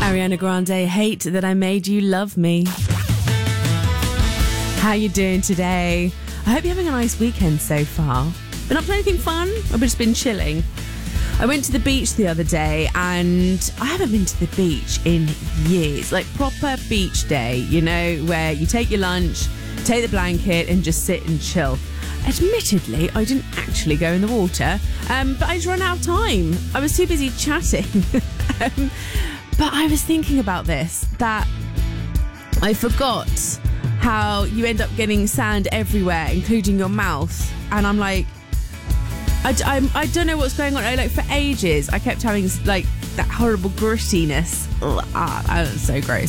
Ariana Grande, Hate That I Made You Love Me. How you doing today? I hope you're having a nice weekend so far. Been up to anything fun? I've just been chilling. I went to the beach the other day and I haven't been to the beach in years. Like proper beach day, you know, where you take your lunch, take the blanket and just sit and chill. Admittedly, I didn't actually go in the water, but I just ran out of time. I was too busy chatting. But I was thinking about this, that I forgot how you end up getting sand everywhere, including your mouth. And I'm like, I don't know what's going on. Like for ages, I kept having like that horrible grittiness. That was so gross.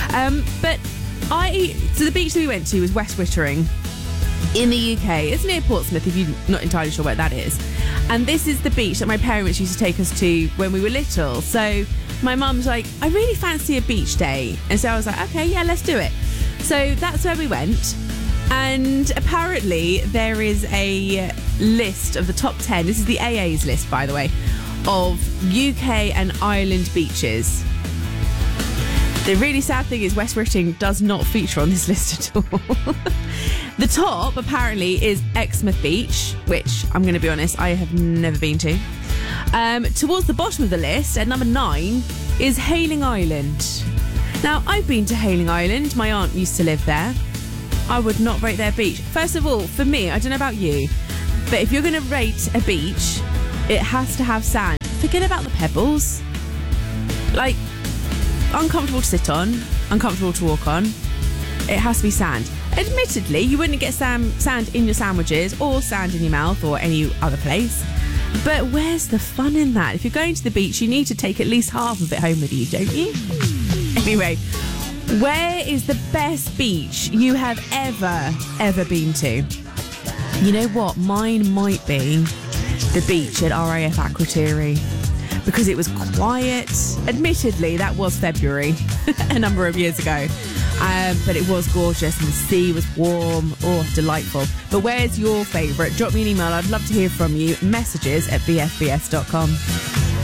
So the beach that we went to was West Wittering in the UK. It's near Portsmouth, if you're not entirely sure where that is. And this is the beach that my parents used to take us to when we were little. So my mum's like, I really fancy a beach day. And so I was like, okay, yeah, let's do it. So that's where we went. And apparently there is a list of the top 10. This is the AA's list, by the way, of UK and Ireland beaches. The really sad thing is West Wittering does not feature on this list at all. The top, apparently, is Exmouth Beach, which, I'm going to be honest, I have never been to. Towards the bottom of the list, at number 9, is Hayling Island. Now, I've been to Hayling Island. My aunt used to live there. I would not rate their beach. First of all, for me, I don't know about you, but if you're going to rate a beach, it has to have sand. Forget about the pebbles. Like, uncomfortable to sit on, uncomfortable to walk on. It has to be sand. Admittedly, you wouldn't get sand in your sandwiches or sand in your mouth or any other place. But where's the fun in that? If you're going to the beach, you need to take at least half of it home with you, don't you? Anyway, where is the best beach you have ever been to? You know what? Mine might be the beach at RAF Akrotiri, because it was quiet. Admittedly, that was February a number of years ago. But it was gorgeous and the sea was warm. Oh, delightful. But where's your favourite? Drop me an email. I'd love to hear from you. Messages@bfbs.com.